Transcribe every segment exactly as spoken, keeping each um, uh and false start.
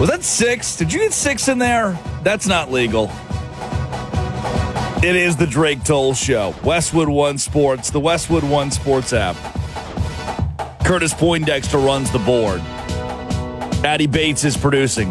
Was that six? Did you get six in there? That's not legal. It is the Drake Toll Show. Westwood One Sports, the Westwood One Sports app. Curtis Poindexter runs the board. Addie Bates is producing.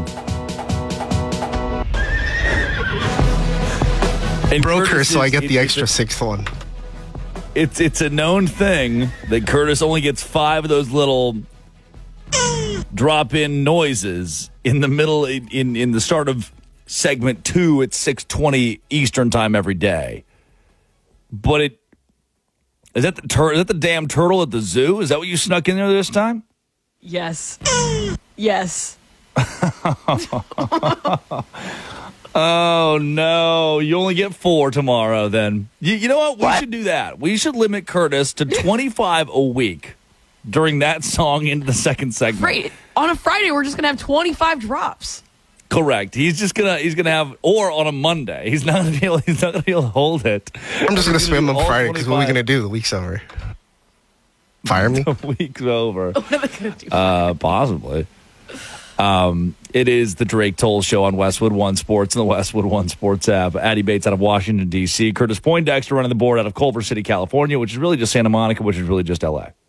And Broke her, Curtis so I is- get the it- extra it's a- sixth one. It's it's a known thing that Curtis only gets five of those little drop-in noises in the middle in, in, in the start of segment two at six twenty Eastern time every day. But it is that the tur- is that the damn turtle at the zoo? Is that what you snuck in there this time? Yes. Yes. Oh, no. You only get four tomorrow, then. You, you know what? We What? should do that. We should limit Curtis to twenty-five a week during that song into the second segment. Great. On a Friday, we're just going to have twenty-five drops. Correct. He's just gonna he's gonna have or on a Monday. He's not gonna be able, he's not gonna be able to hold it. I'm just going to spam do on all Friday because what are we going to twenty-five. do? The week's over. Fire me? The week's over. What are they going to do? Uh, possibly. Um, it is the Drake Toll Show on Westwood One Sports and the Westwood One Sports app. Addie Bates out of Washington, D C. Curtis Poindexter running the board out of Culver City, California, which is really just Santa Monica, which is really just L A.